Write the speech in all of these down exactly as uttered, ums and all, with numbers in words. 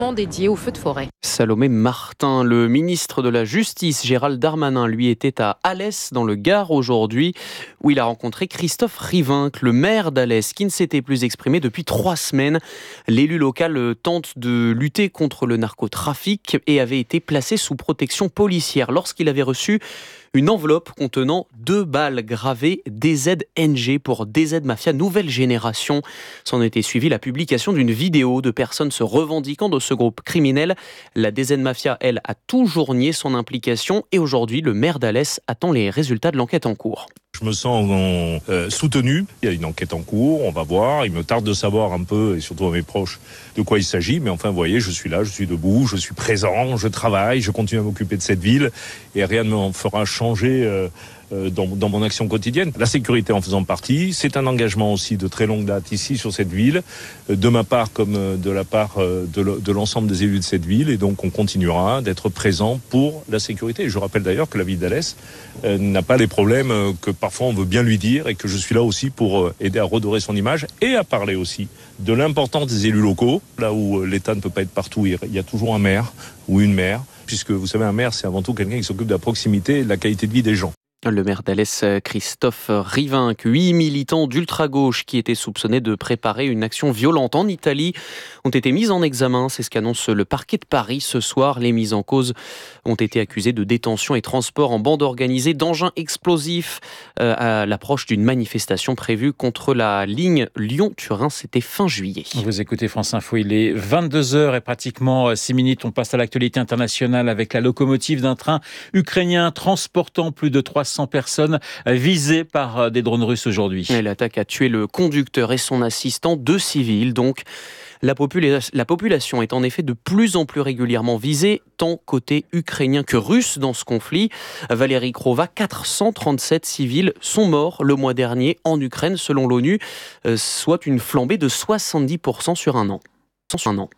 dédié aux feux de forêt. Salomé Martin, le ministre de la Justice, Gérald Darmanin, lui était à Alès, dans le Gard aujourd'hui, où il a rencontré Christophe Rivinc, le maire d'Alès, qui ne s'était plus exprimé depuis trois semaines. L'élu local tente de lutter contre le narcotrafic et avait été placé sous protection policière lorsqu'il avait reçu une enveloppe contenant deux balles gravées D Z N G pour D Z Mafia Nouvelle Génération. S'en était suivi la publication d'une vidéo de personnes se revendiquant de ce groupe criminel. La D Z Mafia, elle, a toujours nié son implication et aujourd'hui, le maire d'Alès attend les résultats de l'enquête en cours. Je me sens euh, soutenu. Il y a une enquête en cours, on va voir. Il me tarde de savoir un peu, et surtout à mes proches, de quoi il s'agit. Mais enfin, vous voyez, je suis là, je suis debout, je suis présent, je travaille, je continue à m'occuper de cette ville. Et rien ne me fera changer euh, euh, dans, dans mon action quotidienne. La sécurité en faisant partie, c'est un engagement aussi de très longue date ici sur cette ville, de ma part comme de la part de, de l'ensemble des élus de cette ville. Et donc, on continuera d'être présent pour la sécurité. Et je rappelle d'ailleurs que la ville d'Alès euh, n'a pas les problèmes euh, que parfois on veut bien lui dire et que je suis là aussi pour aider à redorer son image et à parler aussi de l'importance des élus locaux. Là où l'État ne peut pas être partout, il y a toujours un maire ou une maire, puisque vous savez, un maire, c'est avant tout quelqu'un qui s'occupe de la proximité et de la qualité de vie des gens. Le maire d'Alès, Christophe Rivinc, huit militants d'ultra-gauche qui étaient soupçonnés de préparer une action violente en Italie ont été mis en examen. C'est ce qu'annonce le parquet de Paris ce soir. Les mises en cause ont été accusés de détention et transport en bande organisée d'engins explosifs euh, à l'approche d'une manifestation prévue contre la ligne Lyon-Turin. C'était fin juillet. Vous écoutez France Info, il est vingt-deux heures et pratiquement six minutes. On passe à l'actualité internationale avec la locomotive d'un train ukrainien transportant plus de trois cents personnes visées par des drones russes aujourd'hui. Et l'attaque a tué le conducteur et son assistant, deux civils. Donc, la, popula- la population est en effet de plus en plus régulièrement visée, tant côté ukrainien que russe dans ce conflit. Valérie Krova, quatre cent trente-sept civils sont morts le mois dernier en Ukraine, selon l'ONU, euh, soit une flambée de soixante-dix pour cent sur un an. Sur un an.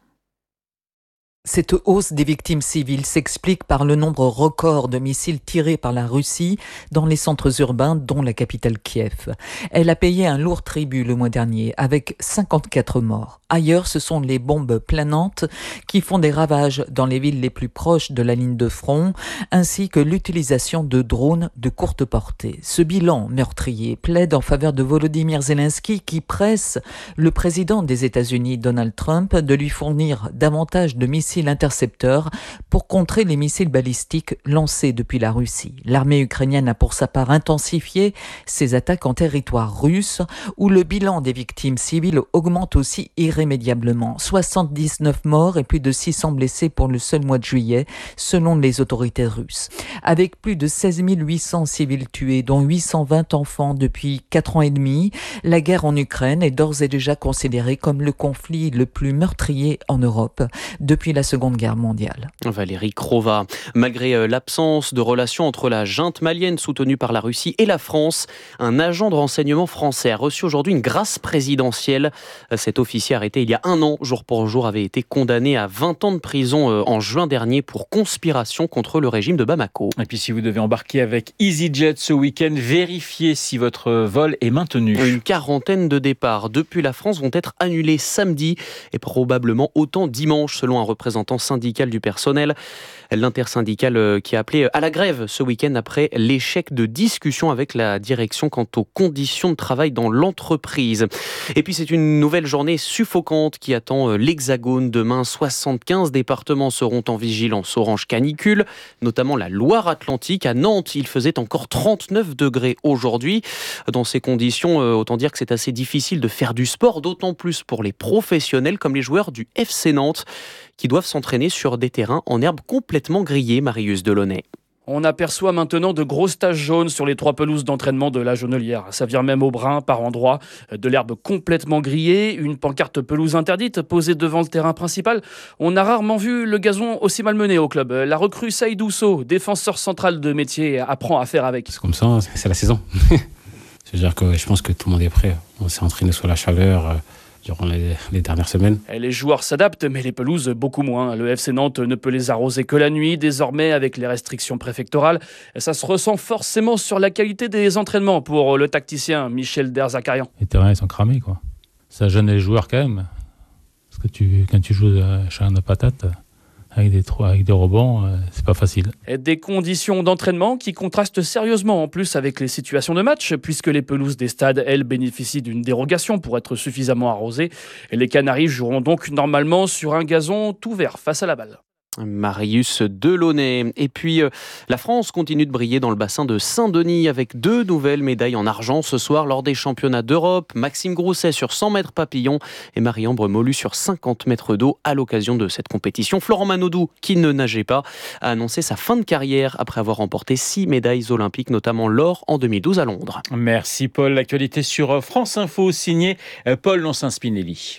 Cette hausse des victimes civiles s'explique par le nombre record de missiles tirés par la Russie dans les centres urbains, dont la capitale Kiev. Elle a payé un lourd tribut le mois dernier, avec cinquante-quatre morts. Ailleurs, ce sont les bombes planantes qui font des ravages dans les villes les plus proches de la ligne de front, ainsi que l'utilisation de drones de courte portée. Ce bilan meurtrier plaide en faveur de Volodymyr Zelensky, qui presse le président des États-Unis, Donald Trump, de lui fournir davantage de missiles intercepteurs pour contrer les missiles balistiques lancés depuis la Russie. L'armée ukrainienne a pour sa part intensifié ses attaques en territoire russe, où le bilan des victimes civiles augmente aussi irrémédiablement. soixante-dix-neuf morts et plus de six cents blessés pour le seul mois de juillet, selon les autorités russes. Avec plus de seize mille huit cents civils tués, dont huit cent vingt enfants depuis quatre ans et demi, la guerre en Ukraine est d'ores et déjà considérée comme le conflit le plus meurtrier en Europe depuis la Seconde Guerre mondiale. Valérie Krova. Malgré l'absence de relations entre la junte malienne soutenue par la Russie et la France, un agent de renseignement français a reçu aujourd'hui une grâce présidentielle. Cet officier arrêté il y a un an, jour pour jour, avait été condamné à vingt ans de prison en juin dernier pour conspiration contre le régime de Bamako. Et puis si vous devez embarquer avec EasyJet ce week-end, vérifiez si votre vol est maintenu. Une quarantaine de départs depuis la France vont être annulés samedi et probablement autant dimanche, selon un représentant syndical du personnel. L'intersyndicale qui a appelé à la grève ce week-end après l'échec de discussion avec la direction quant aux conditions de travail dans l'entreprise. Et puis c'est une nouvelle journée suffocante qui attend l'Hexagone demain. soixante-quinze départements seront en vigilance orange canicule, notamment la Loire-Atlantique. À Nantes, il faisait encore trente-neuf degrés aujourd'hui. Dans ces conditions, autant dire que c'est assez difficile de faire du sport, d'autant plus pour les professionnels comme les joueurs du F C Nantes, qui doivent s'entraîner sur des terrains en herbe complètement grillés, Marius Delaunay. On aperçoit maintenant de grosses taches jaunes sur les trois pelouses d'entraînement de la Jonelière. Ça vient même au brun par endroits, de l'herbe complètement grillée, une pancarte pelouse interdite posée devant le terrain principal. On a rarement vu le gazon aussi malmené au club. La recrue Saïd Ousso, défenseur central de métier, apprend à faire avec. C'est comme ça, c'est la saison. C'est-à-dire que je pense que tout le monde est prêt. On s'est entraîné sous la chaveur durant les, les dernières semaines. Les joueurs s'adaptent, mais les pelouses beaucoup moins. Le F C Nantes ne peut les arroser que la nuit, désormais avec les restrictions préfectorales. Ça se ressent forcément sur la qualité des entraînements pour le tacticien Michel Derzakarian. Les terrains ils sont cramés, quoi. Ça gêne les joueurs quand même. Parce que tu, quand tu joues à champ de patates, avec des, avec des rebonds, euh, c'est pas facile. Et des conditions d'entraînement qui contrastent sérieusement en plus avec les situations de match, puisque les pelouses des stades, elles, bénéficient d'une dérogation pour être suffisamment arrosées. Et les Canaries joueront donc normalement sur un gazon tout vert face à la balle. Marius Delaunay. Et puis, euh, la France continue de briller dans le bassin de Saint-Denis avec deux nouvelles médailles en argent ce soir lors des championnats d'Europe. Maxime Grousset sur cent mètres papillon et Marie-Ambre Molu sur cinquante mètres d'eau à l'occasion de cette compétition. Florent Manodou, qui ne nageait pas, a annoncé sa fin de carrière après avoir remporté six médailles olympiques, notamment l'or en deux mille douze à Londres. Merci Paul. L'actualité sur France Info, signé Paul Lonsin-Spinelli.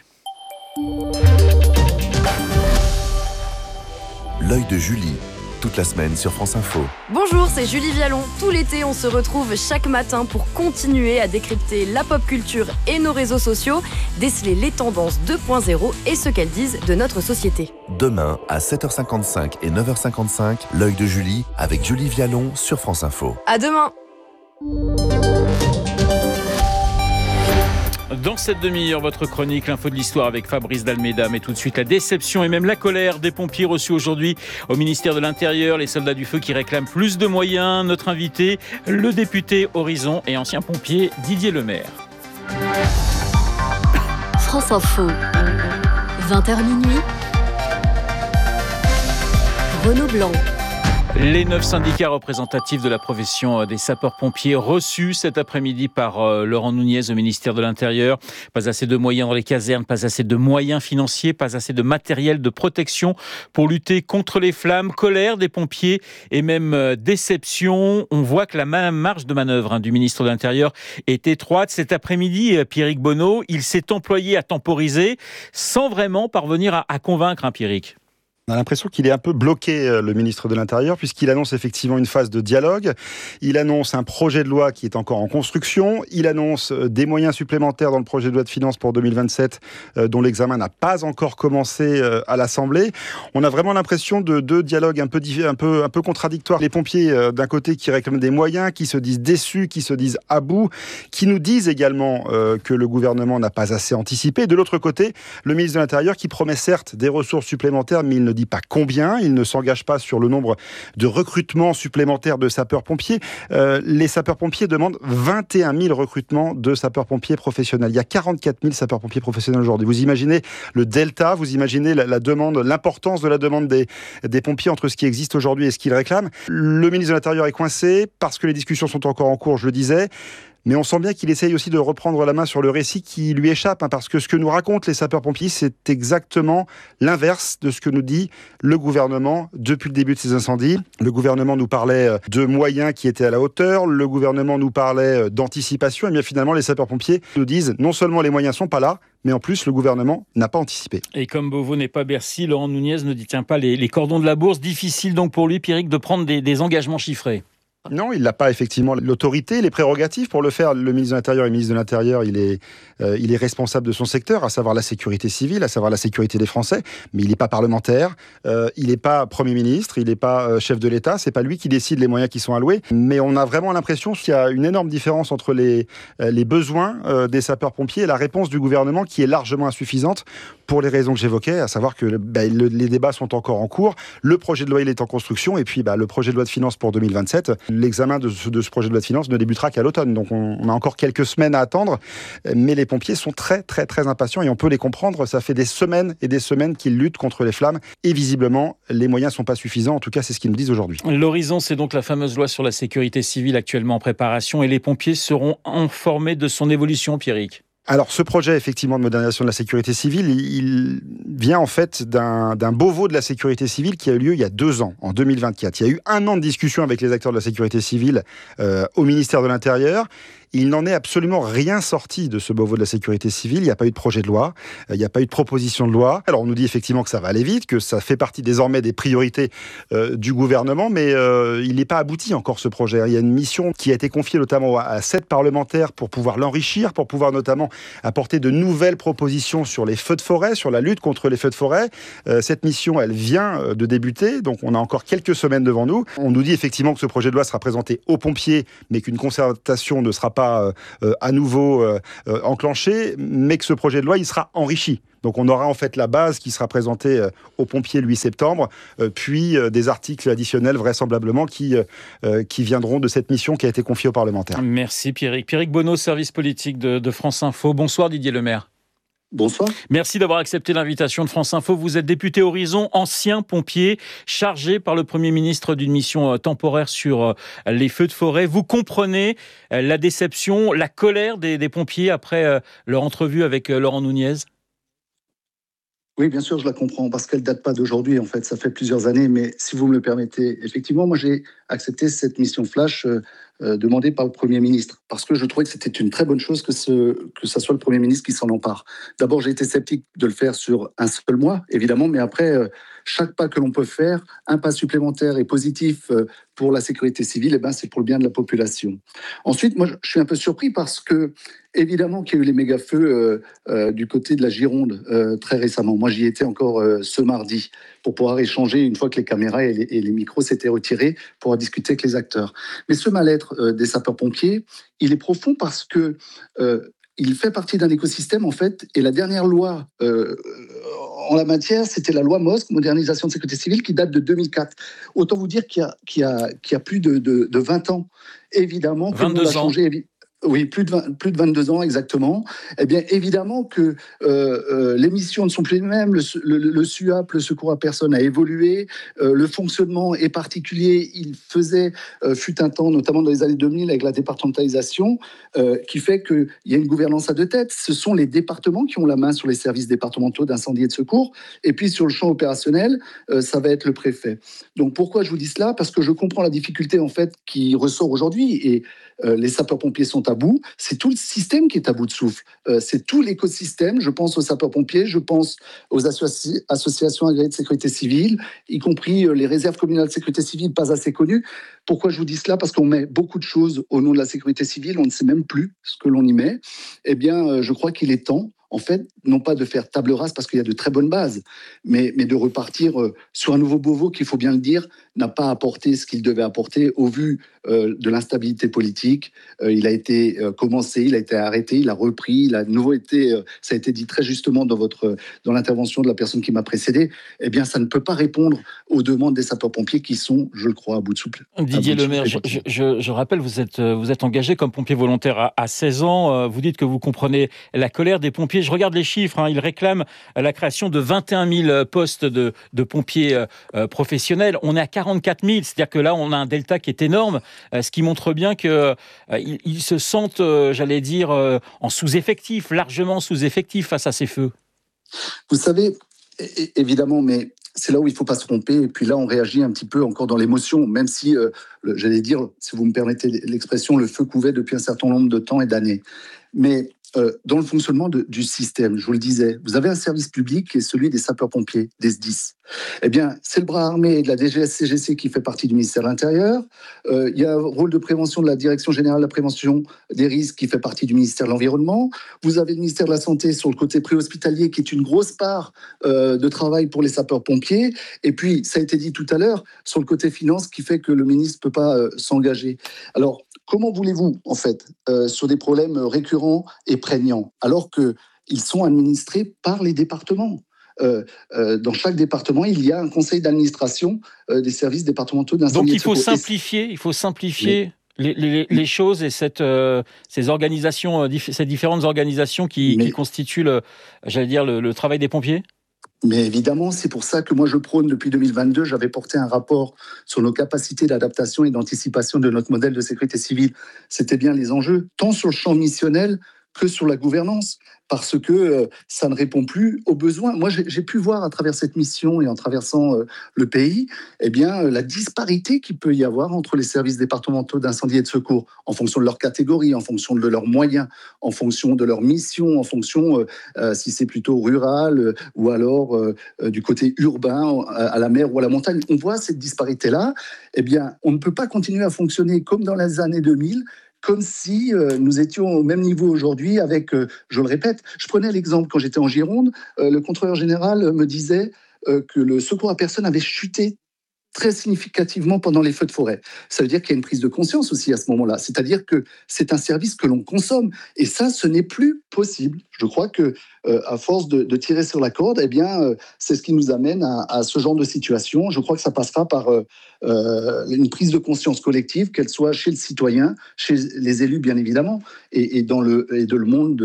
L'œil de Julie, toute la semaine sur France Info. Bonjour, c'est Julie Vialon. Tout l'été, on se retrouve chaque matin pour continuer à décrypter la pop culture et nos réseaux sociaux, déceler les tendances deux point zéro et ce qu'elles disent de notre société. Demain, à sept heures cinquante-cinq et neuf heures cinquante-cinq, l'œil de Julie avec Julie Vialon sur France Info. À demain. Dans cette demi-heure, votre chronique, l'info de l'histoire avec Fabrice Dalméda. Mais tout de suite, la déception et même la colère des pompiers reçus aujourd'hui au ministère de l'Intérieur. Les soldats du feu qui réclament plus de moyens. Notre invité, le député Horizon et ancien pompier Didier Lemaire. France Info, vingt heures minuit. Renaud Blanc. Les neuf syndicats représentatifs de la profession des sapeurs-pompiers reçus cet après-midi par euh, Laurent Nunez au ministère de l'Intérieur. Pas assez de moyens dans les casernes, pas assez de moyens financiers, pas assez de matériel de protection pour lutter contre les flammes. Colère des pompiers et même euh, déception. On voit que la marge de manœuvre hein, du ministre de l'Intérieur est étroite. Cet après-midi, euh, Pierrick Bonneau, il s'est employé à temporiser sans vraiment parvenir à, à convaincre, hein, Pierrick. On a l'impression qu'il est un peu bloqué, le ministre de l'Intérieur, puisqu'il annonce effectivement une phase de dialogue. Il annonce un projet de loi qui est encore en construction. Il annonce des moyens supplémentaires dans le projet de loi de finances pour deux mille vingt-sept, euh, dont l'examen n'a pas encore commencé euh, à l'Assemblée. On a vraiment l'impression de deux dialogues un peu, un peu, un peu contradictoires. Les pompiers, euh, d'un côté, qui réclament des moyens, qui se disent déçus, qui se disent à bout, qui nous disent également euh, que le gouvernement n'a pas assez anticipé. De l'autre côté, le ministre de l'Intérieur qui promet certes des ressources supplémentaires, mais il ne dit pas combien, il ne s'engage pas sur le nombre de recrutements supplémentaires de sapeurs-pompiers. Euh, les sapeurs-pompiers demandent vingt et un mille recrutements de sapeurs-pompiers professionnels. Il y a quarante-quatre mille sapeurs-pompiers professionnels aujourd'hui. Vous imaginez le delta, vous imaginez la, la demande, l'importance de la demande des, des pompiers entre ce qui existe aujourd'hui et ce qu'ils réclament. Le ministre de l'Intérieur est coincé parce que les discussions sont encore en cours, je le disais. Mais on sent bien qu'il essaye aussi de reprendre la main sur le récit qui lui échappe, hein, parce que ce que nous racontent les sapeurs-pompiers, c'est exactement l'inverse de ce que nous dit le gouvernement depuis le début de ces incendies. Le gouvernement nous parlait de moyens qui étaient à la hauteur, le gouvernement nous parlait d'anticipation, et bien finalement les sapeurs-pompiers nous disent non seulement les moyens sont pas là, mais en plus le gouvernement n'a pas anticipé. Et comme Beauvau n'est pas Bercy, Laurent Nunez ne détient pas les, les cordons de la bourse. Difficile donc pour lui, Pierrick, de prendre des, des engagements chiffrés. Non, il n'a pas effectivement l'autorité, les prérogatives pour le faire. Le ministre de l'Intérieur, le ministre de l'Intérieur, il est, euh, il est responsable de son secteur, à savoir la sécurité civile, à savoir la sécurité des Français. Mais il n'est pas parlementaire, euh, il n'est pas Premier ministre, il n'est pas euh, chef de l'État. C'est pas lui qui décide les moyens qui sont alloués. Mais on a vraiment l'impression qu'il y a une énorme différence entre les, euh, les besoins euh, des sapeurs-pompiers et la réponse du gouvernement qui est largement insuffisante pour les raisons que j'évoquais, à savoir que bah, le, les débats sont encore en cours. Le projet de loi, il est en construction. Et puis, bah, le projet de loi de finances pour deux mille vingt-sept, l'examen de ce, de ce projet de loi de finances ne débutera qu'à l'automne. Donc on, on a encore quelques semaines à attendre, mais les pompiers sont très très très impatients et on peut les comprendre. Ça fait des semaines et des semaines qu'ils luttent contre les flammes et visiblement les moyens ne sont pas suffisants. En tout cas, c'est ce qu'ils nous disent aujourd'hui. L'horizon, c'est donc la fameuse loi sur la sécurité civile actuellement en préparation et les pompiers seront informés de son évolution, Pierrick. Alors, ce projet, effectivement, de modernisation de la sécurité civile, il vient en fait d'un, d'un Beauvau de la sécurité civile qui a eu lieu il y a deux ans, en deux mille vingt-quatre. Il y a eu un an de discussion avec les acteurs de la sécurité civile euh, au ministère de l'Intérieur. Il n'en est absolument rien sorti de ce Beauvau de la sécurité civile. Il n'y a pas eu de projet de loi, il n'y a pas eu de proposition de loi. Alors on nous dit effectivement que ça va aller vite, que ça fait partie désormais des priorités euh, du gouvernement, mais euh, il n'est pas abouti encore ce projet. Il y a une mission qui a été confiée notamment à, à sept parlementaires pour pouvoir l'enrichir, pour pouvoir notamment apporter de nouvelles propositions sur les feux de forêt, sur la lutte contre les feux de forêt. Euh, cette mission, elle vient de débuter, donc on a encore quelques semaines devant nous. On nous dit effectivement que ce projet de loi sera présenté aux pompiers, mais qu'une concertation ne sera pas sera euh, à nouveau euh, euh, enclenché, mais que ce projet de loi, il sera enrichi. Donc on aura en fait la base qui sera présentée euh, aux pompiers le huit septembre, euh, puis euh, des articles additionnels vraisemblablement qui, euh, qui viendront de cette mission qui a été confiée aux parlementaires. Merci Pierrick. Pierrick Bonneau, service politique de, de France Info. Bonsoir Didier Lemaire. Bonsoir. Merci d'avoir accepté l'invitation de France Info. Vous êtes député Horizon, ancien pompier, chargé par le Premier ministre d'une mission temporaire sur les feux de forêt. Vous comprenez la déception, la colère des, des pompiers après leur entrevue avec Laurent Nunez ? Oui, bien sûr, je la comprends, parce qu'elle ne date pas d'aujourd'hui, en fait, ça fait plusieurs années, mais si vous me le permettez, effectivement, moi j'ai accepté cette mission flash euh, euh, demandée par le Premier ministre, parce que je trouvais que c'était une très bonne chose que ce que ça soit le Premier ministre qui s'en empare. D'abord, j'ai été sceptique de le faire sur un seul mois, évidemment, mais après, euh, chaque pas que l'on peut faire, un pas supplémentaire et positif euh, pour la sécurité civile, eh ben, c'est pour le bien de la population. Ensuite, moi, je suis un peu surpris parce que, évidemment qu'il y a eu les méga-feux euh, euh, du côté de la Gironde euh, très récemment. Moi, j'y étais encore euh, ce mardi pour pouvoir échanger une fois que les caméras et les, et les micros s'étaient retirés pour discuter avec les acteurs. Mais ce mal-être euh, des sapeurs-pompiers, il est profond parce que euh, il fait partie d'un écosystème, en fait, et la dernière loi euh, en la matière, c'était la loi M O S C, Modernisation de sécurité civile, qui date de deux mille quatre. Autant vous dire qu'il y a, qu'il y a, qu'il y a plus de, de, de vingt ans. Évidemment, que le monde a changé. Oui, plus de, vingt, plus de vingt-deux ans exactement. Eh bien, évidemment que euh, euh, les missions ne sont plus les mêmes. Le, le, le S U A P, le secours à personne, a évolué. Euh, le fonctionnement est particulier. Il faisait, euh, fut un temps, notamment dans les années deux mille, avec la départementalisation, euh, qui fait qu'il y a une gouvernance à deux têtes. Ce sont les départements qui ont la main sur les services départementaux d'incendie et de secours. Et puis, sur le champ opérationnel, euh, ça va être le préfet. Donc, pourquoi je vous dis cela ? Parce que je comprends la difficulté, en fait, qui ressort aujourd'hui. Et euh, les sapeurs-pompiers sont à bout, c'est tout le système qui est à bout de souffle. Euh, c'est tout l'écosystème. Je pense aux sapeurs-pompiers, je pense aux associ- associations agréées de sécurité civile, y compris euh, les réserves communales de sécurité civile pas assez connues. Pourquoi je vous dis cela ? Parce qu'on met beaucoup de choses au nom de la sécurité civile, on ne sait même plus ce que l'on y met. Eh bien, euh, je crois qu'il est temps, en fait, non pas de faire table rase parce qu'il y a de très bonnes bases, mais, mais de repartir euh, sur un nouveau Beauvau qui, il faut bien le dire, n'a pas apporté ce qu'il devait apporter au vu euh, de l'instabilité politique. Euh, il a été euh, commencé, il a été arrêté, il a repris, il a de nouveau été, euh, ça a été dit très justement dans, votre, dans l'intervention de la personne qui m'a précédé, eh bien, ça ne peut pas répondre aux demandes des sapeurs-pompiers qui sont, je le crois, à bout de souple. Didier Lemaire, je, je, je rappelle, vous êtes, vous êtes engagé comme pompier volontaire à, à seize ans. Vous dites que vous comprenez la colère des pompiers. Je regarde les chiffres, hein, ils réclament la création de vingt et un mille postes de, de pompiers euh, professionnels. On est à quarante-quatre mille, c'est-à-dire que là, on a un delta qui est énorme, euh, ce qui montre bien qu'ils euh, ils se sentent, euh, j'allais dire, euh, en sous-effectif, largement sous-effectif face à ces feux. Vous savez, évidemment, mais c'est là où il ne faut pas se tromper. Et puis là, on réagit un petit peu encore dans l'émotion, même si, euh, le, j'allais dire, si vous me permettez l'expression, le feu couvait depuis un certain nombre de temps et d'années. Mais euh, dans le fonctionnement de, du système, je vous le disais, vous avez un service public qui est celui des sapeurs-pompiers, des S D I S. Eh bien, c'est le bras armé de la D G S C G C qui fait partie du ministère de l'Intérieur. Euh, il y a un rôle de prévention de la Direction Générale de la Prévention des Risques qui fait partie du ministère de l'Environnement. Vous avez le ministère de la Santé sur le côté préhospitalier qui est une grosse part euh, de travail pour les sapeurs-pompiers. Et puis, ça a été dit tout à l'heure, sur le côté finance qui fait que le ministre ne peut pas euh, s'engager. Alors, comment voulez-vous, en fait, euh, sur des problèmes récurrents et prégnants, alors qu'ils sont administrés par les départements ? Euh, euh, dans chaque département, il y a un conseil d'administration euh, des services départementaux d'incendie. Donc il faut simplifier, il faut simplifier oui. les, les, les choses et cette, euh, ces organisations, ces différentes organisations qui, qui constituent, le, j'allais dire, le, le travail des pompiers. Mais évidemment, c'est pour ça que moi je prône depuis deux mille vingt-deux, j'avais porté un rapport sur nos capacités d'adaptation et d'anticipation de notre modèle de sécurité civile. C'était bien les enjeux, tant sur le champ missionnel que sur la gouvernance, parce que euh, ça ne répond plus aux besoins. Moi, j'ai, j'ai pu voir à travers cette mission et en traversant euh, le pays, eh bien, euh, la disparité qu'il peut y avoir entre les services départementaux d'incendie et de secours, en fonction de leur catégorie, en fonction de leurs moyens, en fonction de leur mission, en fonction euh, euh, si c'est plutôt rural euh, ou alors euh, euh, du côté urbain, à, à la mer ou à la montagne. On voit cette disparité-là. Eh bien, on ne peut pas continuer à fonctionner comme dans les années deux mille, comme si euh, nous étions au même niveau aujourd'hui avec, euh, je le répète, je prenais l'exemple quand j'étais en Gironde, euh, le contrôleur général me disait euh, que le secours à personne avait chuté très significativement pendant les feux de forêt. Ça veut dire qu'il y a une prise de conscience aussi à ce moment-là. C'est-à-dire que c'est un service que l'on consomme. Et ça, ce n'est plus possible. Je crois que euh, à force de, de tirer sur la corde, eh bien, euh, c'est ce qui nous amène à, à ce genre de situation. Je crois que ça passera par euh, euh, une prise de conscience collective, qu'elle soit chez le citoyen, chez les élus, bien évidemment, et, et dans le, et de le monde de